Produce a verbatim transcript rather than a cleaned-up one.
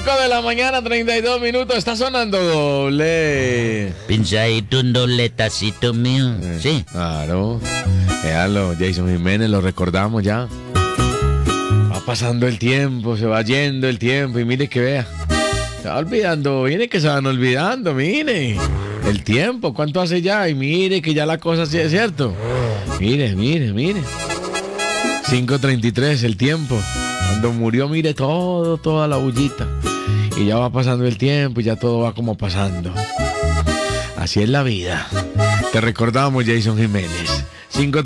cinco de la mañana, treinta y dos minutos. Está sonando doble. Pinchadito, un dobletacito mío. Eh, Sí. Claro. Véalo, Jason Jiménez, lo recordamos ya. Va pasando el tiempo, se va yendo el tiempo y mire que vea. Se va olvidando, viene que se van olvidando, mire. El tiempo, ¿cuánto hace ya? Y mire que ya la cosa sí es cierto. Mire, mire, mire. cinco treinta y tres, el tiempo. Cuando murió, mire todo, toda la bullita. Y ya va pasando el tiempo y ya todo va como pasando. Así es la vida. Te recordamos, Jason Jiménez. cinco